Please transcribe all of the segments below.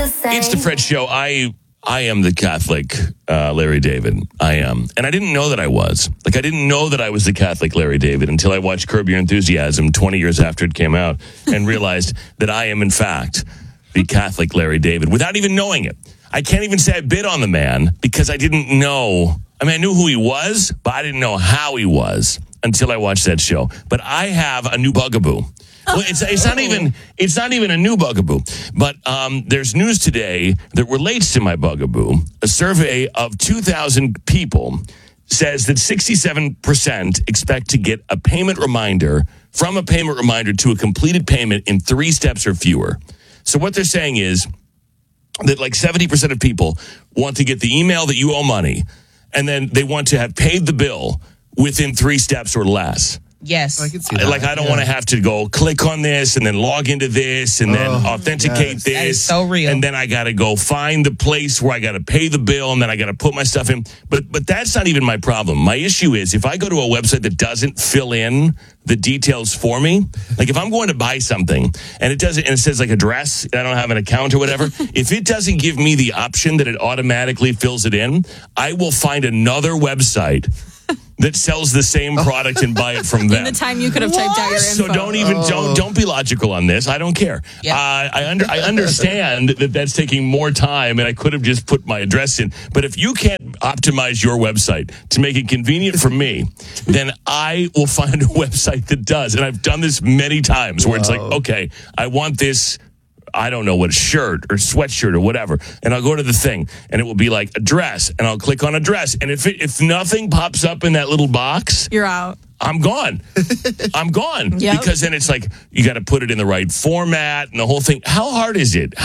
It's the Fred Show. I am the Catholic Larry David. I am. And I didn't know that I was. Like, I didn't know that I was the Catholic Larry David until I watched Curb Your Enthusiasm 20 years after it came out and realized that I am, in fact, the Catholic Larry David without even knowing it. I can't even say I bid on the man because I didn't know. I mean, I knew who he was, but I didn't know how he was until I watched that show. But I have a new bugaboo. Well, it's not even a new bugaboo, but there's news today that relates to my bugaboo. A survey of 2,000 people says that 67% expect to get a payment reminder from a payment reminder to a completed payment in 3 steps or fewer. So what they're saying is that like 70% of people want to get the email that you owe money, and then they want to have paid the bill within 3 steps or less. Yes. I can see that. Like, I don't want to have to go click on this and then log into this and then authenticate this. That is so real. And then I got to go find the place where I got to pay the bill and then I got to put my stuff in. But that's not even my problem. My issue is if I go to a website that doesn't fill in the details for me, like if I'm going to buy something and it doesn't, and it says like address, I don't have an account or whatever. If it doesn't give me the option that it automatically fills it in, I will find another website that sells the same product and buy it from them. In the time you could have typed out your info. So don't be logical on this. I don't care. Yep. I understand that that's taking more time, and I could have just put my address in. But if you can't optimize your website to make it convenient for me, then I will find a website that does. And I've done this many times where it's like, okay, I want this, I don't know what, shirt or sweatshirt or whatever. And I'll go to the thing and it will be like address, and I'll click on address. And if nothing pops up in that little box, You're out. I'm gone. I'm gone. Yep. Because then it's like, you got to put it in the right format and the whole thing. How hard is it?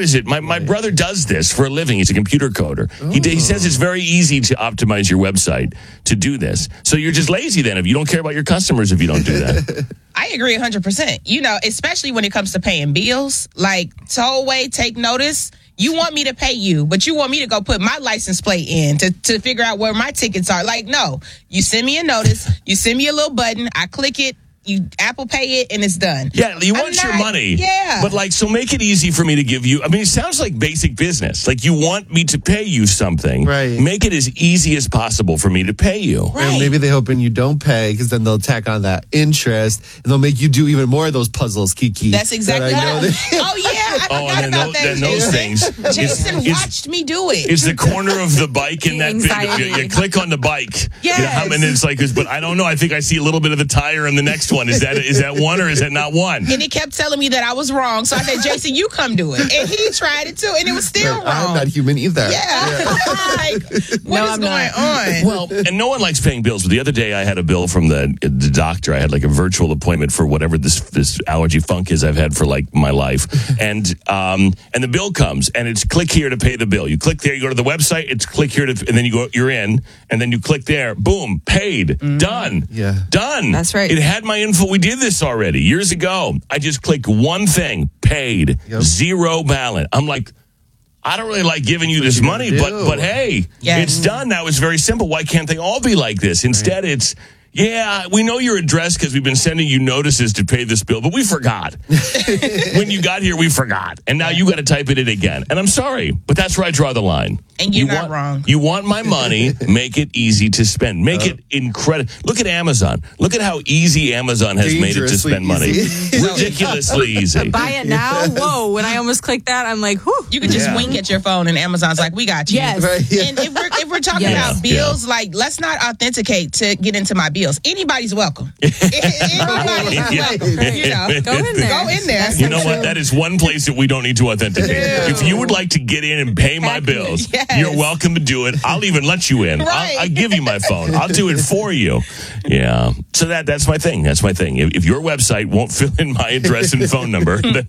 My brother does this for a living. He's a computer coder. He says it's very easy to optimize your website to do this. So you're just lazy then if you don't care about your customers if you don't do that. I agree 100%. You know, especially when it comes to paying bills, like Tollway, Take Notice. You want me to pay you, but you want me to go put my license plate in to figure out where my tickets are. Like, no, you send me a notice, you send me a little button, I click it, you Apple Pay it, and it's done. Yeah, you want your money. Yeah. But like, so make it easy for me to give you. I mean, it sounds like basic business. Like, you want me to pay you something. Right. Make it as easy as possible for me to pay you. Right. And maybe they're hoping you don't pay because then they'll tack on that interest and they'll make you do even more of those puzzles, Kiki. That's exactly that Oh, yeah. I forgot about that. And those things. Jason watched me do it. Is the corner of the bike in that Anxiety. you click on the bike. Yes. And it's like, but I don't know. I think I see a little bit of the tire in the next one. Is that one or is that not one? And he kept telling me that I was wrong. So I said, Jason, you come do it. And he tried it too, and it was still wrong. I'm not human either. Yeah. Like, what is going on? Well, and no one likes paying bills. But the other day I had a bill from the doctor. I had like a virtual appointment for whatever this allergy funk is I've had for like my life. And the bill comes and it's click here to pay the bill. You click there, you go to the website, it's click here and then you're in, and then you click there, boom, paid, done. Yeah. Done. That's right. It had my info. We did this already years ago. I just clicked one thing, paid, zero balance. I'm like, I don't really like giving you this money, but hey, it's done. Now it's very simple. Why can't they all be like this? Instead, it's, yeah, we know your address because we've been sending you notices to pay this bill, but we forgot. When you got here, we forgot. And now you got to type it in again. And I'm sorry, but that's where I draw the line. And you're not wrong. You want my money, make it easy to spend. Make it incredible. Look at Amazon. Look at how easy Amazon has made it to spend money. Ridiculously easy. Buy it now? Whoa, when I almost clicked that, I'm like, whew. You can just wink at your phone, and Amazon's like, "We got you." Yes. Right, yeah. And if we're talking about bills, like, let's not authenticate to get into my bills. Anybody's welcome. Anybody's welcome. You know, Go in there. Go in there. You know what? That is one place that we don't need to authenticate. If you would like to get in and pay my bills, you're welcome to do it. I'll even let you in. Right. I'll give you my phone. I'll do it for you. Yeah. So that's my thing. That's my thing. If your website won't fill in my address and phone number, then